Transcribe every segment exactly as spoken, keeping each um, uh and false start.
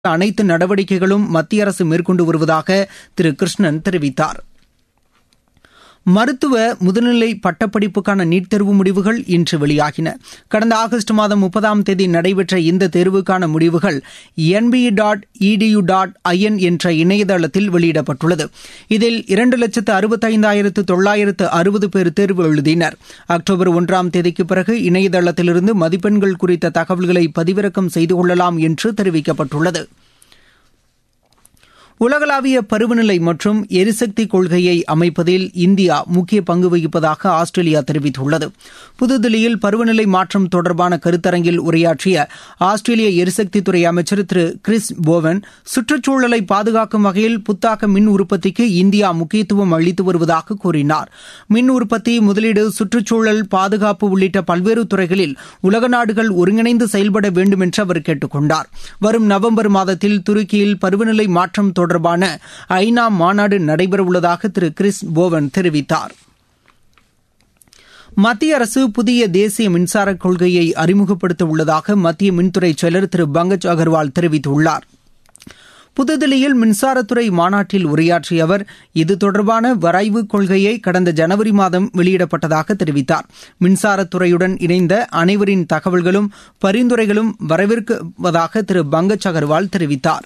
அனைத்து நடவடிக்கைகளும் மத்திய அரசு மேற்கொண்டு வருவதாக திரு கிருஷ்ணன் தெரிவித்தார். மருத்துவ முதுநிலை பட்டப்படிப்புக்கான நீட் தேர்வு முடிவுகள் இன்று வெளியாகின. கடந்த ஆகஸ்ட் மாதம் முப்பதாம் தேதி நடைபெற்ற இந்த தேர்வுக்கான முடிவுகள் NPE dot edu dot IN என்ற இணையதளத்தில் வெளியிடப்பட்டுள்ளது. இதில் இரண்டு லட்சத்து அறுபத்தைந்தாயிரத்து தொள்ளாயிரத்து அறுபது பேர் தேர்வு எழுதினர். அக்டோபர் ஒன்றாம் தேதிக்கு பிறகு இணையதளத்திலிருந்து மதிப்பெண்கள் குறித்த தகவல்களை பதிவிறக்கம் செய்து கொள்ளலாம் என்று தெரிவிக்கப்பட்டுள்ளது. உலகளாவிய பருவநிலை மற்றும் எரிசக்தி கொள்கையை அமைப்பதில் இந்தியா முக்கிய பங்கு வகிப்பதாக ஆஸ்திரேலியா தெரிவித்துள்ளது. புதுதில்லியில் பருவநிலை மாற்றம் தொடர்பான கருத்தரங்கில் உரையாற்றிய ஆஸ்திரேலிய எரிசக்தித்துறை அமைச்சர் திரு கிறிஸ் போவன், சுற்றுச்சூழலை பாதுகாக்கும் வகையில் புத்தாக்க மின் உற்பத்திக்கு இந்தியா முக்கியத்துவம் அளித்து வருவதாக கூறினார். மின் உற்பத்தி, முதலீடு, சுற்றுச்சூழல் பாதுகாப்பு உள்ளிட்ட பல்வேறு துறைகளில் உலக நாடுகள் ஒருங்கிணைந்து செயல்பட வேண்டும் என்று அவர் கேட்டுக் கொண்டார். வரும் நவம்பர் மாதத்தில் துருக்கியில் பருவநிலை மாற்றம் தொடர்பான ஐநா மாநாடு நடைபெறவுள்ளதாக திரு கிறிஸ் போவன் தெரிவித்தார். மத்திய அரசு புதிய தேசிய மின்சார கொள்கையை அறிமுகப்படுத்த உள்ளதாக மத்திய மின்துறை செயலர் திரு பங்கஜ் அகர்வால் தெரிவித்துள்ளார். புதுதில்லியில் மின்சாரத்துறை மாநாட்டில் உரையாற்றிய அவர், இது தொடர்பான வரைவு கொள்கையை கடந்த ஜனவரி மாதம் வெளியிடப்பட்டதாக தெரிவித்தார். மின்சாரத்துறையுடன் இணைந்த அனைவரின் தகவல்களும் பரிந்துரைகளும் வரவேற்கப்படுவதாக திரு பங்கஜ் அகர்வால் தெரிவித்தார்.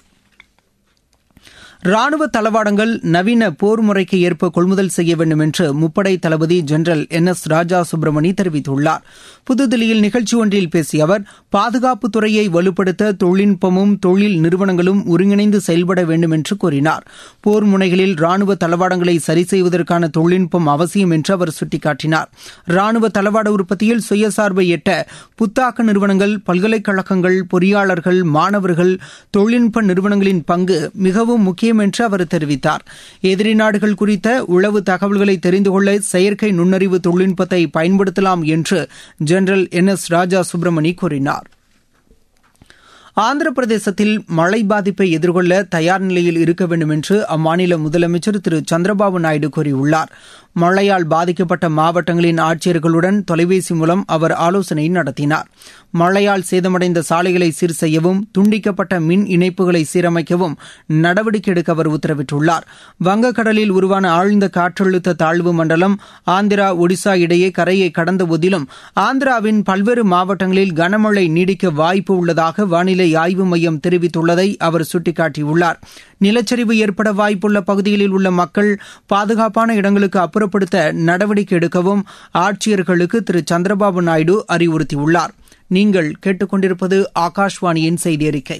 ராணுவ தளவாடங்கள் நவீன போர் முறைக்கு ஏற்ப கொள்முதல் செய்ய வேண்டும் என்று முப்படை தளபதி ஜெனரல் என் எஸ் ராஜா சுப்பிரமணி தெரிவித்துள்ளார். புதுதில்லியில் நிகழ்ச்சி ஒன்றில் பேசிய அவர், பாதுகாப்பு துறையை வலுப்படுத்த தொழில்நுட்பமும் தொழில் நிறுவனங்களும் ஒருங்கிணைந்து செயல்பட வேண்டும் என்று கூறினார். போர் முனைகளில் ராணுவ தளவாடங்களை சரி செய்வதற்கான தொழில்நுட்பம் அவசியம் என்று அவர் சுட்டிக்காட்டினார். ராணுவ தளவாட உற்பத்தியில் சுயசார்பை எட்ட புத்தாக்க நிறுவனங்கள், பல்கலைக்கழகங்கள், பொறியாளர்கள், மாணவர்கள், தொழில்நுட்ப நிறுவனங்களின் பங்கு மிகவும் முக்கியம் என்று அவர் தெரிவித்தார். எதிரி நாடுகள் குறித்த உளவு தகவல்களை தெரிந்து கொள்ள செயற்கை நுண்ணறிவு தொழில்நுட்பத்தை பயன்படுத்தலாம் என்று ஜெனரல் என் எஸ் ராஜா சுப்பிரமணி கூறினார். ஆந்திர பிரதேசத்தில் மழை பாதிப்பை எதிர்கொள்ள தயார் நிலையில் இருக்க வேண்டும் என்று அம்மாநில முதலமைச்சர் திரு சந்திரபாபு நாயுடு கூறியுள்ளார். மழையால் பாதிக்கப்பட்ட மாவட்டங்களின் ஆட்சியர்களுடன் தொலைபேசி மூலம் அவர் ஆலோசனை நடத்தினார். மழையால் சேதமடைந்த சாலைகளை சீர் செய்யவும், துண்டிக்கப்பட்ட மின் இணைப்புகளை சீரமைக்கவும் நடவடிக்கை எடுக்க அவர் உத்தரவிட்டுள்ளார். வங்கக்கடலில் உருவான ஆழ்ந்த காற்றழுத்த தாழ்வு மண்டலம் ஆந்திரா, ஒடிசா இடையே கரையை கடந்த போதிலும் ஆந்திராவின் பல்வேறு மாவட்டங்களில் கனமழை நீடிக்க வாய்ப்பு உள்ளதாக வானிலை ஆய்வு மையம் தெரிவித்துள்ளதை அவர் சுட்டிக்காட்டியுள்ளார். நிலச்சரிவு ஏற்பட வாய்ப்புள்ள பகுதிகளில் உள்ள மக்கள் பாதுகாப்பான இடங்களுக்கு அப்புறப்படுத்த நடவடிக்கை எடுக்கவும் ஆட்சியர்களுக்கு திரு சந்திரபாபு நாயுடு அறிவுறுத்தியுள்ளார். நீங்கள் கேட்டுக்கொண்டிருப்பது ஆகாஷ்வாணியின் செய்தி அறிக்கை.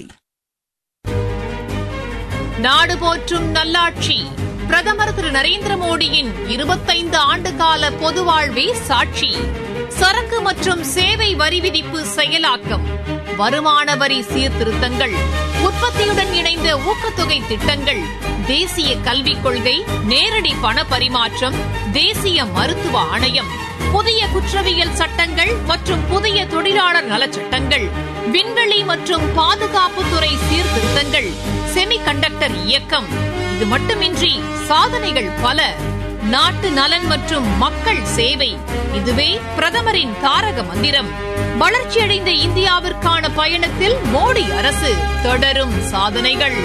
நாடு போற்றும் நல்லாட்சி பிரதமர் திரு நரேந்திர மோடியின் இருபத்தைந்து ஆண்டு கால பொது வாழ்வே சாட்சி. சரக்கு மற்றும் சேவை வரி விதிப்பு செயலாக்கம், வருமான வரி சீர்திருத்தங்கள், உற்பத்தியுடன் இணைந்த ஊக்கத்தொகை திட்டங்கள், தேசிய கல்விக் கொள்கை, நேரடி பண பரிமாற்றம், தேசிய மருத்துவ ஆணையம், புதிய குற்றவியல் சட்டங்கள் மற்றும் புதிய தொழிலாளர் நலச்சட்டங்கள், விண்வெளி மற்றும் பாதுகாப்புத்துறை சீர்திருத்தங்கள், செமி கண்டக்டர் இயக்கம். இது மட்டுமின்றி சாதனைகள் பல. நாட்டு நலன் மற்றும் மக்கள் சேவை, இதுவே பிரதமரின் தாரக மந்திரம். வளர்ச்சியடைந்த இந்தியாவிற்கான பயணத்தில் மோடி அரசு, தொடரும் சாதனைகள்.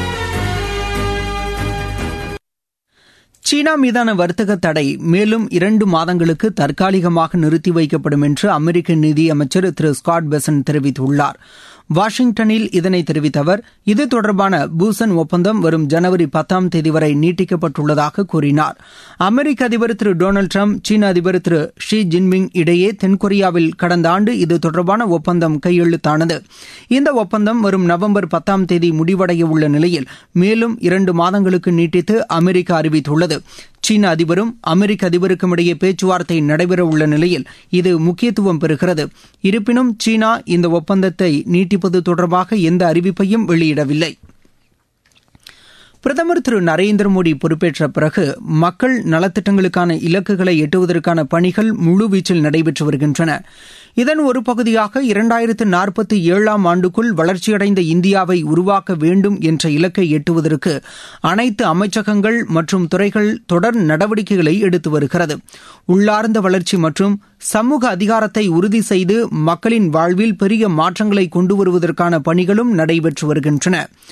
சீனா மீதான வர்த்தக தடை மேலும் இரண்டு மாதங்களுக்கு தற்காலிகமாக நிறுத்தி வைக்கப்படும் என்று அமெரிக்க நிதியமைச்சர் திரு ஸ்காட் பெசன்ட் தெரிவித்துள்ளார். வாஷிங்டனில் இதனை தெரிவித்த அவர், இது தொடர்பான பூசன் ஒப்பந்தம் வரும் ஜனவரி பத்தாம் தேதி வரை நீட்டிக்கப்பட்டுள்ளதாக கூறினார். அமெரிக்க அதிபர் திரு டொனால்டு டிரம்ப், சீன அதிபர் திரு ஷி ஜின்பிங் இடையே தென்கொரியாவில் கடந்த ஆண்டு இது தொடர்பான ஒப்பந்தம் கையெழுத்தானது. இந்த ஒப்பந்தம் வரும் நவம்பர் பத்தாம் தேதி முடிவடைய உள்ள நிலையில் மேலும் இரண்டு மாதங்களுக்கு நீட்டித்து அமெரிக்கா அறிவித்துள்ளது. சீன அதிபரும் அமெரிக்க அதிபருக்கும் இடையே பேச்சுவார்த்தை நடைபெறவுள்ள நிலையில் இது முக்கியத்துவம் பெறுகிறது. இருப்பினும் சீனா இந்த ஒப்பந்தத்தை நீட்டிப்பது தொடர்பாக எந்த அறிவிப்பையும் வெளியிடவில்லை. பிரதமர் திரு நரேந்திர மோடி பொறுப்பேற்ற பிறகு மக்கள் நலத்திட்டங்களுக்கான இலக்குகளை எட்டுவதற்கான பணிகள் முழுவீச்சில் நடைபெற்று வருகின்றன. இதன் ஒரு பகுதியாக இரண்டாயிரத்து நாற்பத்தி ஏழாம் ஆண்டுக்குள் வளர்ச்சியடைந்த இந்தியாவை உருவாக்க வேண்டும் என்ற இலக்கை எட்டுவதற்கு அனைத்து அமைச்சகங்கள் மற்றும் துறைகள் தொடர் நடவடிக்கைகளை எடுத்து வருகிறது. உள்ளார்ந்த வளர்ச்சி மற்றும் சமூக அதிகாரத்தை உறுதி செய்து மக்களின் வாழ்வில் பெரிய மாற்றங்களை கொண்டு வருவதற்கான பணிகளும் நடைபெற்று வருகின்றன.